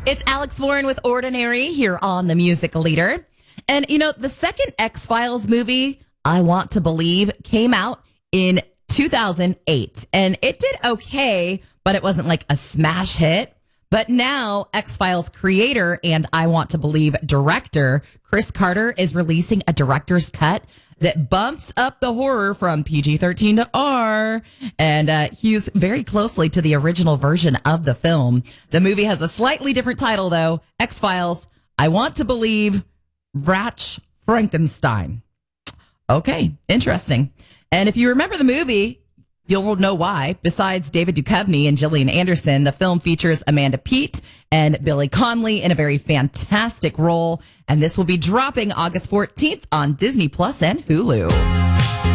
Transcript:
It's Alex Warren with Ordinary here on The Music Leader. And, the second X-Files movie, I Want to Believe, came out in 2008. And it did okay, but it wasn't like a smash hit. But now X-Files creator and I Want to Believe director Chris Carter is releasing a director's cut that bumps up the horror from PG-13 to R and hews very closely to the original version of the film. The movie has a slightly different title, though. X-Files, I Want to Believe, Ratch Frankenstein. Okay, interesting. And if you remember the movie, you'll know why. Besides David Duchovny and Gillian Anderson, the film features Amanda Peet and Billy Connolly in a very fantastic role. And this will be dropping August 14th on Disney Plus and Hulu.